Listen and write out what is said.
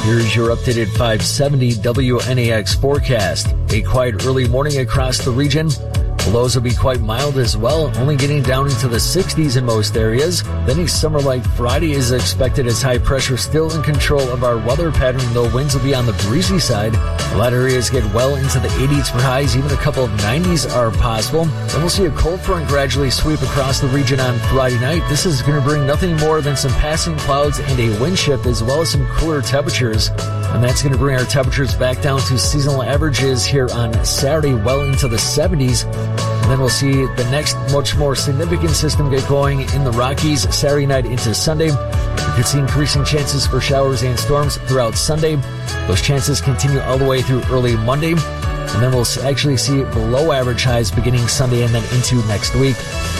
Here's your updated 570 WNAX forecast. A quiet early morning across the region. The lows will be quite mild as well, only getting down into the 60s in most areas. Then a summer-like Friday is expected as high pressure still in control of our weather pattern, though winds will be on the breezy side. A lot of areas get well into the 80s for highs, even a couple of 90s are possible. Then we'll see a cold front gradually sweep across the region on Friday night. This is going to bring nothing more than some passing clouds and a wind shift, as well as some cooler temperatures. And that's going to bring our temperatures back down to seasonal averages here on Saturday, well into the 70s. And then we'll see the next much more significant system get going in the Rockies Saturday night into Sunday. We could see increasing chances for showers and storms throughout Sunday. Those chances continue all the way through early Monday. And then we'll actually see below average highs beginning Sunday and then into next week.